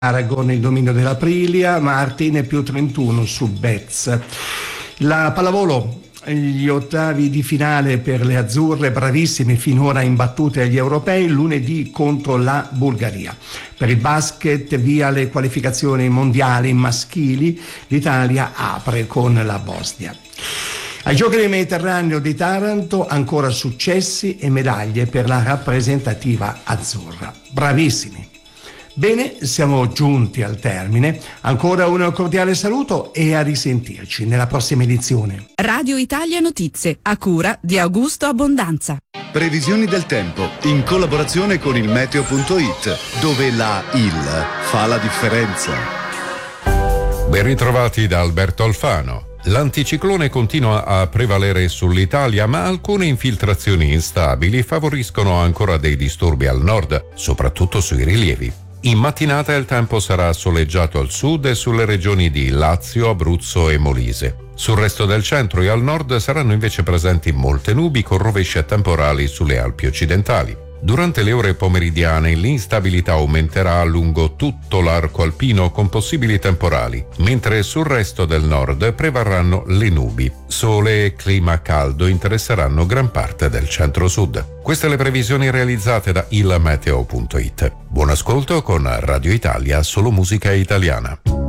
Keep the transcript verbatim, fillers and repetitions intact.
Aragon, il dominio dell'Aprilia, Martin più trentuno su Betz. La pallavolo, gli ottavi di finale per le azzurre, bravissime finora imbattute agli europei, lunedì contro la Bulgaria. Per il basket, via le qualificazioni mondiali maschili, l'Italia apre con la Bosnia. Ai Giochi del Mediterraneo di Taranto ancora successi e medaglie per la rappresentativa azzurra. Bravissimi. Bene, siamo giunti al termine. Ancora un cordiale saluto e a risentirci nella prossima edizione. Radio Italia Notizie, a cura di Augusto Abbondanza. Previsioni del tempo in collaborazione con il meteo punto it, dove la I L fa la differenza. Ben ritrovati da Alberto Alfano. L'anticiclone continua a prevalere sull'Italia, ma alcune infiltrazioni instabili favoriscono ancora dei disturbi al nord, soprattutto sui rilievi. In mattinata il tempo sarà soleggiato al sud e sulle regioni di Lazio, Abruzzo e Molise. Sul resto del centro e al nord saranno invece presenti molte nubi con rovesci e temporali sulle Alpi occidentali. Durante le ore pomeridiane l'instabilità aumenterà lungo tutto l'arco alpino con possibili temporali, mentre sul resto del nord prevarranno le nubi. Sole e clima caldo interesseranno gran parte del centro-sud. Queste le previsioni realizzate da il meteo punto it. Buon ascolto con Radio Italia, solo musica italiana.